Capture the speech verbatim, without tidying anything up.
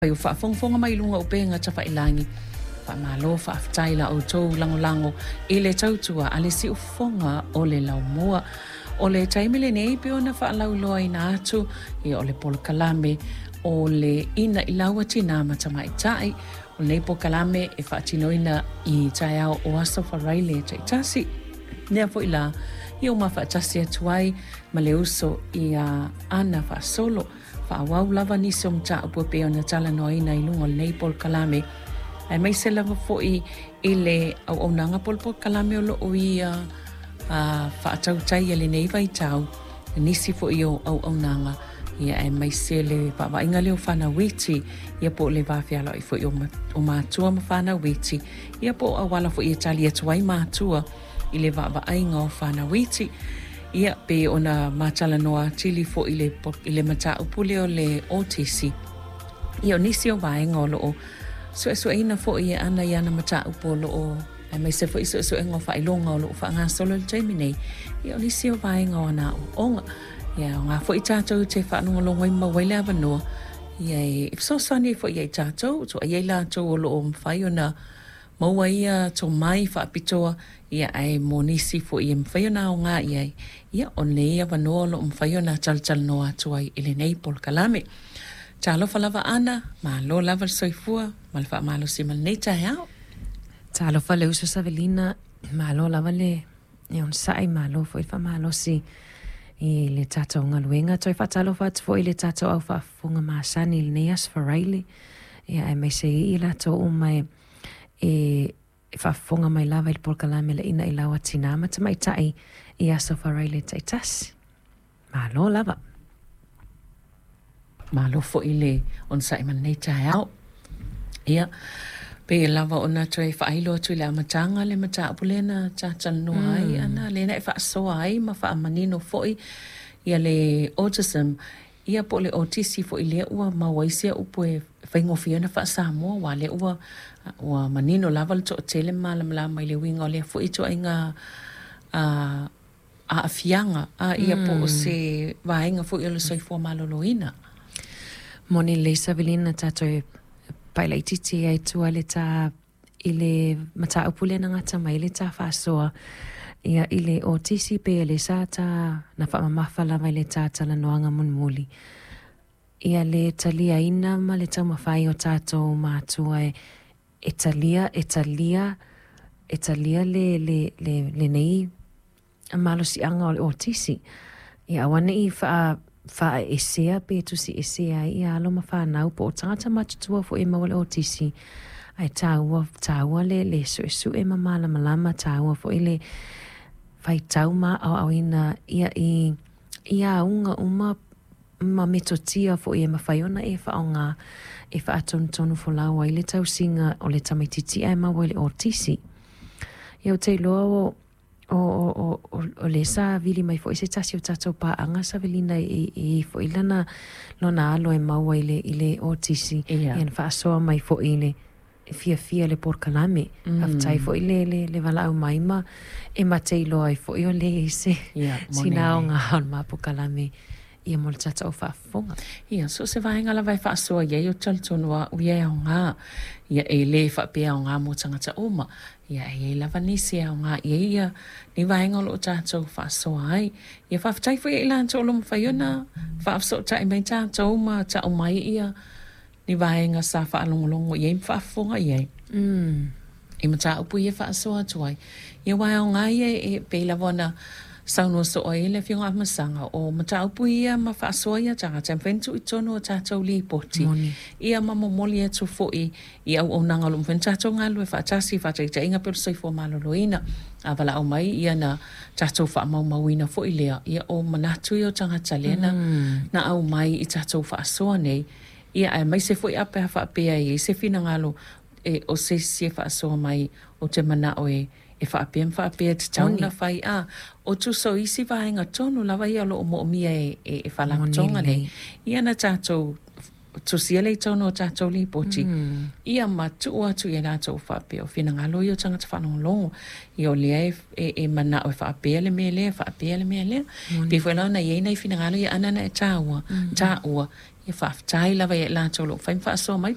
Pai fa fonfonga mai lunga o penga tapa ilangi. Fa malo fa aftai la o tau lango lango i le tautua a le si ufonga o le laumoa. O le taimile nei pe ona fa lau loa ina atu i o le polo kalame o le ina i laua tina matama i tai. O le po kalame e fa atinoina i tai au o asa wharaile tai tasi. Nea fo ila i o ma fa tasi atuai ma le uso i a ana fa solo. Wau lava ni se mta upo pe ona tala no ina i lungo nei pol kalame. Ai mai se lava fo i ile au au nanga pol pol kalame o lo o i a wha atau tai ele nei vai tau. Nisi fo i o au au nanga. Ia ai mai se le pa wa inga leo whana witi. Ia po le wafiala i fo i o mātua ma whana witi. Ia po awala fo i tali atuai mātua i le wa wa ainga o whana witi. Ia pe ona matala noa tili fo ile ile mata upule o le O T C. Ia nisi o vaenga o loo. So so ina fo ia ana ia na mata upolo o. Ai mai se fo iso so engo fa ilonga o loo fa nga solo le terminate. Ia nisi o vaenga o na onga. Ia nga fo i tatou te fa no longo i mawele avanoa. Ia if so sani fo ia tatou so ia la to o loo mfai ona maua ia to mai fa pitoa ia ai monisi fo ia mwhaiona o ngā ia ia o nei awa noa lo mwhaiona tal-tal noa tuai ili nei pol kalame. Talo falava ana, ma lo lava soifua, malfa malo si mal nei tae au. Talo fa le uso Savelina, ma lo lava le e on sai ma lo fo ifa ma lo si i le tata o ngaluenga. Toi fa talo fa fo i le tata au fa funga maasani ili nei asfaraile. Ia ai mai se i la to o mai e fa fonga mai lava il pol kalame le ina i lawa tinama ta mai tai i aso wharaile tai tasi. Malo lava. Malo fo ile on sai man nei tae au. Ia, pe lava ona toi whailo tui le amatanga le mata apulena ta tanu ai ana le na i wha soa ai ma wha amanino fo i ia le autism. Ia po le O T C fo i le ua ma waisia upo e whaingofia na wha Samoa wa le ua wa manino lava le to tele mala mala mai le winga le fo ito inga a a fianga a ia po se vainga fo ile soi fo maloloina. Moni le Savelina tato e pailaititi ai tua le ta ile mata upule na ngata mai le ta fasoa ia ile O T C pe le sa ta na fa mamafa lava le ta tala noanga munmuli. Ia le talia ina ma le tau mawhai o tato mātua e Italia, Italia, Italia le, le, le, le nei a malo si anga o le O T C. Ia awane i wha, wha esea pe tu si esea i alo ma wha nau po o tangata matutua fo e mawa le O T C. Ai taua, taua le le su e su e ma mala malama taua fo i le whai tau ma au au ina ia i ia unga uma ma metotia fo i e mawhaiona e wha o ngā e wha atonu tonu fo lawa i le tau singa o le tamaititi e mawa le O T C. Iau te loa o, o, o, o, o le sa vili mai fo i se tasi o tatou pa anga sa velina i, i fo i lana lona alo e mawa i le, i le O T C. Yeah. Ian wha asoa mai fo i le fia fia le por kalame. Mm. Aftai fo i le, le, le wala au maima e matei loa i fo i o le i se Yeah, sina o ngā hon ma po kalame. Ia mo le tata o whaafonga. Ia, so se vaenga la vai whaasoa ia i o taltonua uia e o ngā. Ia e le whaapea o ngā mo tangata oma. Ia e lava nisi e o ngā. Ia ia ni vaenga lo o tātou whaasoa ai. Ia whaafatai fo ia ilan tō lomu whaiona. Whaafso ta i mai tātou ma ta o mai ia. Ni vaenga sa whaalongolongo. Ia i whaafonga ia. Mm. I ma ta upu ia whaasoa tuai. Ia wai o ngā ia e pe lavona sauno so o ele fionga masanga o mata upu ia ma whaasoa ia tanga tem whentu i tono o tātou li poti. Moni. Ia mama moli e tu fo i i au au nanga lum whentātou ngā lue whaatasi whaataita inga pero soi fo maloloina. A wala au mai ia na tātou wha mau mauina fo i lea. Ia o manatu i o tangata lena Mm. na au mai i tātou whaasoa nei. Ia ai mai se fo i ape ha whaapea i se fina ngalo e o se se whaasoa mai o te mana o e e whaapea mwhaapea te tauna whai a o tu so isi vaenga tonu lawa ia lo o mo mia e, e, e whalatonga nei. Ia na tātou tu siele i tono o tātou li poti. Mm. Ia ma tu o atu i a tātou whaapea o whina ngalo i o tangata whanonglongo. I o lea e, e, e mana o e whaapea le mea lea, whaapea le mea lea. Pifo e lau na iei nei whina ngalo i anana e tāua, tāua. Ia whaaftai lawa i a tātou lo whaim whaasoa mai